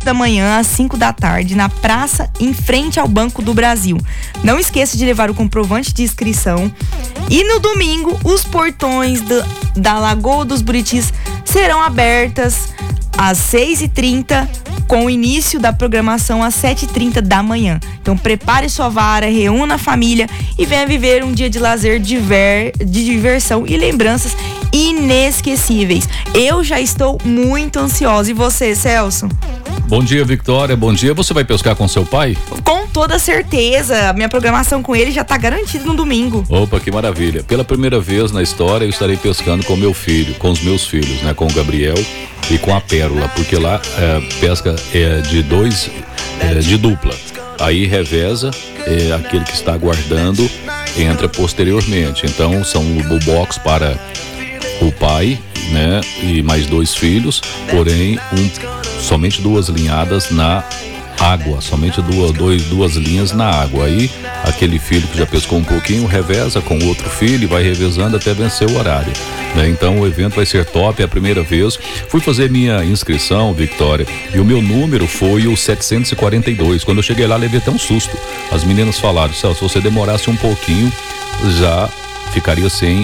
8 da manhã às 5 da tarde, na praça em frente ao Banco do Brasil. Não esqueça de levar o comprovante de inscrição. E no domingo, os portões da Lagoa dos Buritis serão abertas às 6h30, com o início da programação às 7h30 da manhã. Então prepare sua vara, reúna a família e venha viver um dia de lazer, de diversão e lembranças inesquecíveis. Eu já estou muito ansiosa. E você, Celso? Bom dia, Victória. Bom dia. Você vai pescar com seu pai? Com toda certeza. A minha programação com ele já está garantida no domingo. Opa, que maravilha. Pela primeira vez na história, eu estarei pescando com meu filho, com os meus filhos, né? Com o Gabriel e com a Pérola, porque lá pesca de dupla. Aí reveza, aquele que está aguardando entra posteriormente. Então são o box para o pai, né? E mais 2 filhos, porém somente 2 linhadas na água, somente duas linhas na água. Aí aquele filho que já pescou um pouquinho reveza com o outro filho e vai revezando até vencer o horário, né? Então o evento vai ser top, é a primeira vez. Fui fazer minha inscrição, Victória, e o meu número foi o 742. Quando eu cheguei lá, levei até um susto. As meninas falaram: Celso, se você demorasse um pouquinho, já ficaria sem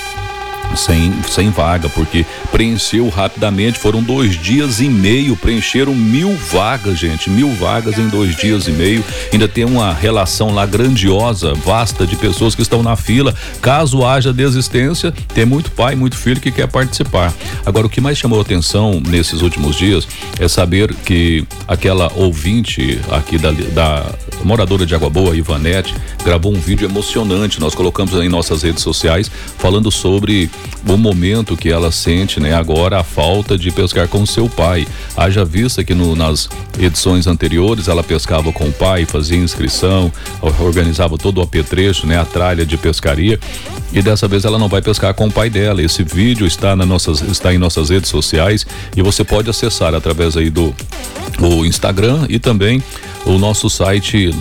vaga, porque preencheu rapidamente. Foram 2 dias e meio, preencheram 1000 vagas, gente, 1000 vagas em 2 dias e meio. Ainda tem uma relação lá grandiosa, vasta, de pessoas que estão na fila. Caso haja desistência, tem muito pai, muito filho que quer participar. Agora, o que mais chamou a atenção nesses últimos dias é saber que aquela ouvinte aqui da moradora de Água Boa, Ivanete, gravou um vídeo emocionante. Nós colocamos em nossas redes sociais falando sobre o momento que ela sente, né, agora, a falta de pescar com seu pai. Haja vista que nas edições anteriores ela pescava com o pai, fazia inscrição, organizava todo o apetrecho, né, a tralha de pescaria, e dessa vez ela não vai pescar com o pai dela. Esse vídeo está em nossas redes sociais e você pode acessar através aí do Instagram e também o nosso site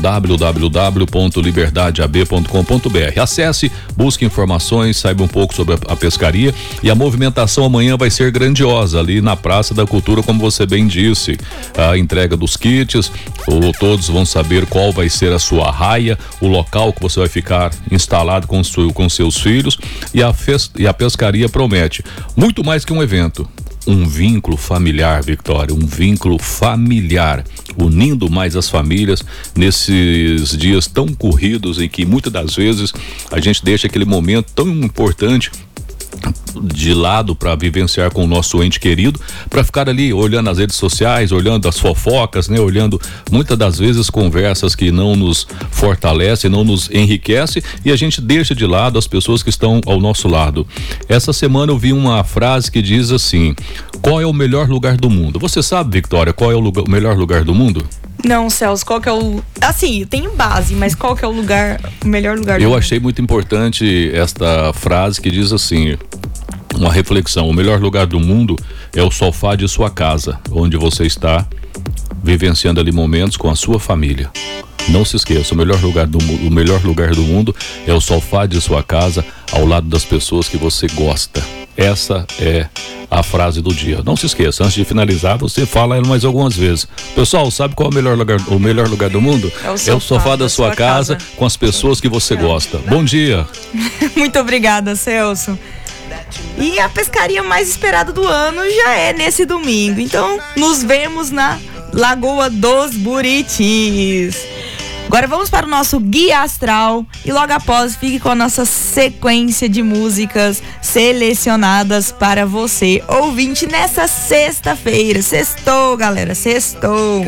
www.liberdadeab.com.br. Acesse, busque informações, saiba um pouco sobre a pescaria, e a movimentação amanhã vai ser grandiosa ali na Praça da Cultura, como você bem disse. A entrega dos kits, todos vão saber qual vai ser a sua raia, o local que você vai ficar instalado com seus filhos, e a pescaria promete muito mais que um evento. Um vínculo familiar, Victória, um vínculo familiar, unindo mais as famílias nesses dias tão corridos em que muitas das vezes a gente deixa aquele momento tão importante de lado para vivenciar com o nosso ente querido, para ficar ali olhando as redes sociais, olhando as fofocas, né? Olhando muitas das vezes conversas que não nos fortalecem, não nos enriquecem, e a gente deixa de lado as pessoas que estão ao nosso lado. Essa semana eu vi uma frase que diz assim: qual é o melhor lugar do mundo? Você sabe, Victória, qual é o melhor lugar do mundo? Não, Celso, qual que é o... Assim, tem base, mas qual que é o melhor lugar do mundo? Eu achei muito importante esta frase que diz assim, uma reflexão: o melhor lugar do mundo é o sofá de sua casa, onde você está vivenciando ali momentos com a sua família. Não se esqueça, o melhor lugar do mundo é o sofá de sua casa, ao lado das pessoas que você gosta. Essa é a frase do dia. Não se esqueça, antes de finalizar, você fala ela mais algumas vezes. Pessoal, sabe qual é o melhor lugar do mundo? É o sofá da sua casa com as pessoas que você gosta. Bom dia. Muito obrigada, Celso. E a pescaria mais esperada do ano já é nesse domingo. Então, nos vemos na Lagoa dos Buritis. Agora vamos para o nosso Guia Astral e logo após fique com a nossa sequência de músicas selecionadas para você, ouvinte, nessa sexta-feira. Sextou, galera, sextou.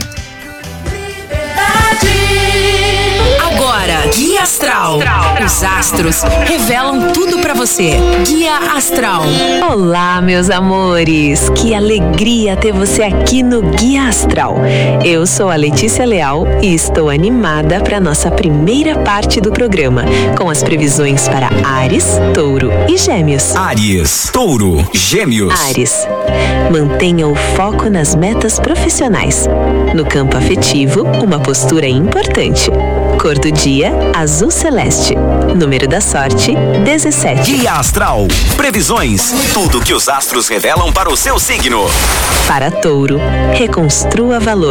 Agora, Guia Astral. Os astros revelam tudo pra você. Guia Astral. Olá, meus amores. Que alegria ter você aqui no Guia Astral. Eu sou a Letícia Leal e estou animada para nossa primeira parte do programa, com as previsões para Áries, Touro e Gêmeos. Áries, Touro, Gêmeos. Áries, mantenha o foco nas metas profissionais. No campo afetivo, uma postura importante. Cor do dia, azul celeste. Número da sorte, 17. Guia Astral. Previsões. Tudo que os astros revelam para o seu signo. Para Touro, reconstrua valor.